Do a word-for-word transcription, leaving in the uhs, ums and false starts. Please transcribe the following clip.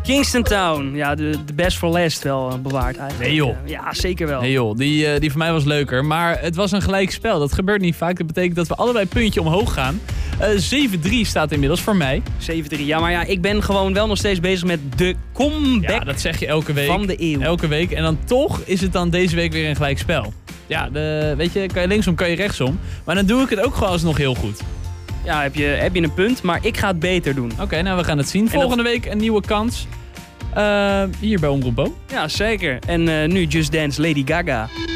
Kingston Town. Ja, de, de best for last wel uh, bewaard eigenlijk. Nee joh. Uh, ja, zeker wel. Nee joh, die, uh, die voor mij was leuker. Maar het was een gelijk spel. Dat gebeurt niet vaak. Dat betekent dat we allebei een puntje omhoog gaan. Uh, zeven drie staat inmiddels voor mij. zeven drie. Ja, maar ja, ik ben gewoon wel nog steeds bezig met de comeback Ja, dat zeg je elke week. van de eeuw. Elke week. En dan toch is het dan deze week weer een gelijk spel. Ja, de, weet je, kan je linksom, kan je rechtsom. Maar dan doe ik het ook gewoon alsnog heel goed. Ja, heb je, heb je een punt, maar ik ga het beter doen. Oké, okay, nou we gaan het zien. Volgende dat... week een nieuwe kans. Uh, hier bij Omroep Bo. Ja, zeker. En uh, nu Just Dance Lady Gaga.